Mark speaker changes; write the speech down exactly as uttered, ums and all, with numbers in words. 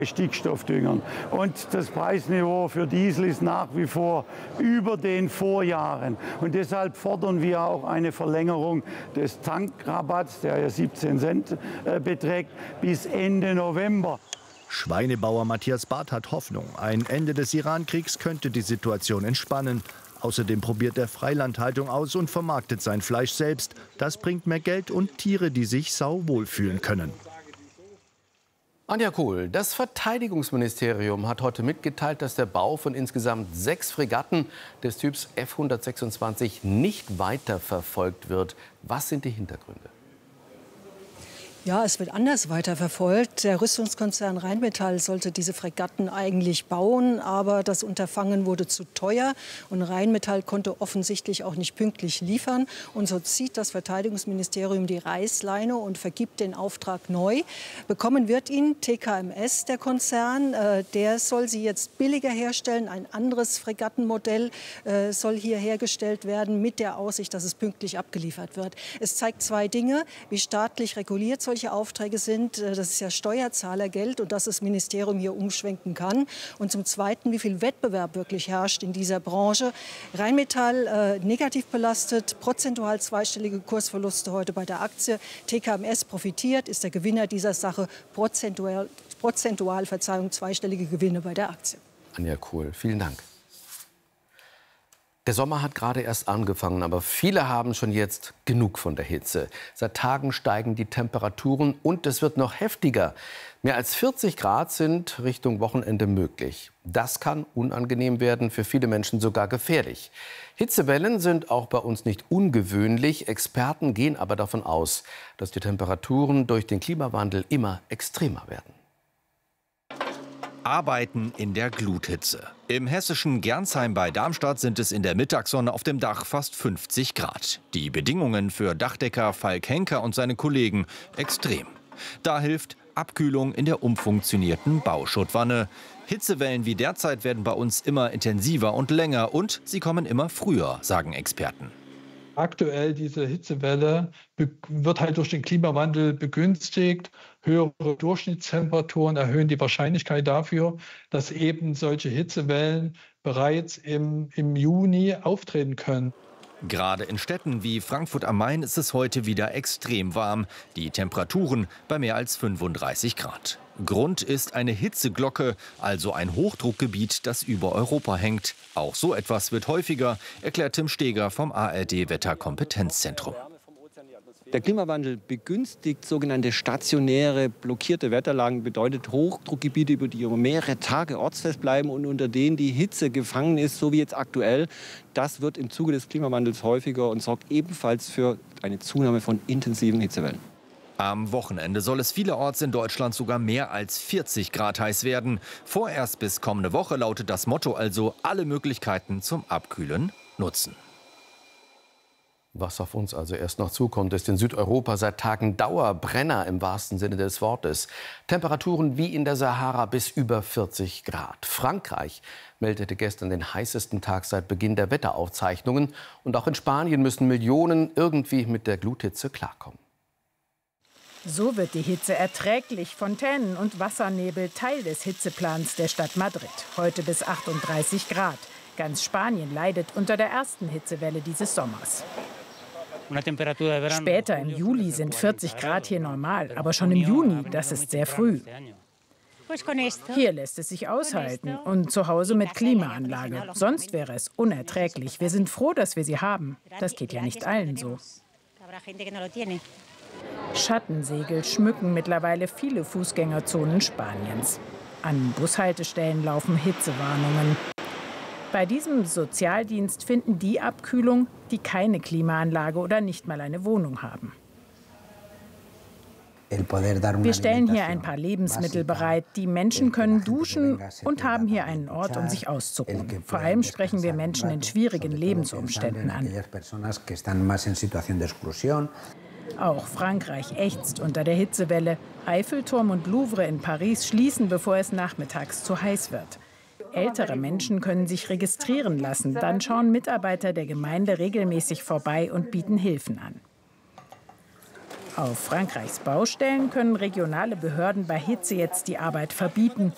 Speaker 1: Stickstoffdüngern. Und das Preisniveau für Diesel ist nach wie vor über den Vorjahren. Und deshalb fordern wir auch eine Verlängerung des Tankrabatts, der ja siebzehn Cent äh, beträgt, bis Ende November.
Speaker 2: Schweinebauer Matthias Barth hat Hoffnung. Ein Ende des Irankriegs könnte die Situation entspannen. Außerdem probiert er Freilandhaltung aus und vermarktet sein Fleisch selbst. Das bringt mehr Geld und Tiere, die sich sauwohl fühlen können.
Speaker 3: Anja Kohl, das Verteidigungsministerium hat heute mitgeteilt, dass der Bau von insgesamt sechs Fregatten des Typs F hundertsechsundzwanzig nicht weiterverfolgt wird. Was sind die Hintergründe?
Speaker 4: Ja, es wird anders weiterverfolgt. Der Rüstungskonzern Rheinmetall sollte diese Fregatten eigentlich bauen, aber das Unterfangen wurde zu teuer und Rheinmetall konnte offensichtlich auch nicht pünktlich liefern. Und so zieht das Verteidigungsministerium die Reißleine und vergibt den Auftrag neu. Bekommen wird ihn T K M S, der Konzern. Äh, der soll sie jetzt billiger herstellen. Ein anderes Fregattenmodell äh, soll hier hergestellt werden mit der Aussicht, dass es pünktlich abgeliefert wird. Es zeigt zwei Dinge, wie staatlich reguliert solche Aufträge sind. Das ist ja Steuerzahlergeld und dass das Ministerium hier umschwenken kann. Und zum Zweiten, wie viel Wettbewerb wirklich herrscht in dieser Branche. Rheinmetall äh, negativ belastet, prozentual zweistellige Kursverluste heute bei der Aktie. T K M S profitiert, ist der Gewinner dieser Sache, prozentual, prozentual Verzeihung, zweistellige Gewinne bei der Aktie.
Speaker 3: Anja Kohl, vielen Dank. Der Sommer hat gerade erst angefangen, aber viele haben schon jetzt genug von der Hitze. Seit Tagen steigen die Temperaturen und es wird noch heftiger. Mehr als vierzig Grad sind Richtung Wochenende möglich. Das kann unangenehm werden, für viele Menschen sogar gefährlich. Hitzewellen sind auch bei uns nicht ungewöhnlich. Experten gehen aber davon aus, dass die Temperaturen durch den Klimawandel immer extremer werden.
Speaker 5: Arbeiten in der Gluthitze. Im hessischen Gernsheim bei Darmstadt sind es in der Mittagssonne auf dem Dach fast fünfzig Grad. Die Bedingungen für Dachdecker Falk Henker und seine Kollegen extrem. Da hilft Abkühlung in der umfunktionierten Bauschuttwanne. Hitzewellen wie derzeit werden bei uns immer intensiver und länger und sie kommen immer früher, sagen Experten.
Speaker 6: Aktuell diese Hitzewelle wird halt durch den Klimawandel begünstigt. Höhere Durchschnittstemperaturen erhöhen die Wahrscheinlichkeit dafür, dass eben solche Hitzewellen bereits im, im Juni auftreten können.
Speaker 5: Gerade in Städten wie Frankfurt am Main ist es heute wieder extrem warm. Die Temperaturen bei mehr als fünfunddreißig Grad. Grund ist eine Hitzeglocke, also ein Hochdruckgebiet, das über Europa hängt. Auch so etwas wird häufiger, erklärt Tim Steger vom A R D-Wetterkompetenzzentrum.
Speaker 7: Der Klimawandel begünstigt sogenannte stationäre, blockierte Wetterlagen, bedeutet Hochdruckgebiete, über die über mehrere Tage ortsfest bleiben und unter denen die Hitze gefangen ist, so wie jetzt aktuell. Das wird im Zuge des Klimawandels häufiger und sorgt ebenfalls für eine Zunahme von intensiven Hitzewellen.
Speaker 5: Am Wochenende soll es vielerorts in Deutschland sogar mehr als vierzig Grad heiß werden. Vorerst bis kommende Woche lautet das Motto also: alle Möglichkeiten zum Abkühlen nutzen.
Speaker 3: Was auf uns also erst noch zukommt, ist in Südeuropa seit Tagen Dauerbrenner im wahrsten Sinne des Wortes. Temperaturen wie in der Sahara bis über vierzig Grad. Frankreich meldete gestern den heißesten Tag seit Beginn der Wetteraufzeichnungen. Und auch in Spanien müssen Millionen irgendwie mit der Gluthitze klarkommen.
Speaker 8: So wird die Hitze erträglich. Fontänen und Wassernebel Teil des Hitzeplans der Stadt Madrid. Heute bis achtunddreißig Grad. Ganz Spanien leidet unter der ersten Hitzewelle dieses Sommers. Später im Juli sind vierzig Grad hier normal, aber schon im Juni, das ist sehr früh. Hier lässt es sich aushalten und zu Hause mit Klimaanlage. Sonst wäre es unerträglich. Wir sind froh, dass wir sie haben. Das geht ja nicht allen so. Schattensegel schmücken mittlerweile viele Fußgängerzonen Spaniens. An Bushaltestellen laufen Hitzewarnungen. Bei diesem Sozialdienst finden die Abkühlung, die keine Klimaanlage oder nicht mal eine Wohnung haben. Wir stellen hier ein paar Lebensmittel bereit. Die Menschen können duschen und haben hier einen Ort, um sich auszuruhen. Vor allem sprechen wir Menschen in schwierigen Lebensumständen an. Auch Frankreich ächzt unter der Hitzewelle. Eiffelturm und Louvre in Paris schließen, bevor es nachmittags zu heiß wird. Ältere Menschen können sich registrieren lassen. Dann schauen Mitarbeiter der Gemeinde regelmäßig vorbei und bieten Hilfen an. Auf Frankreichs Baustellen können regionale Behörden bei Hitze jetzt die Arbeit verbieten.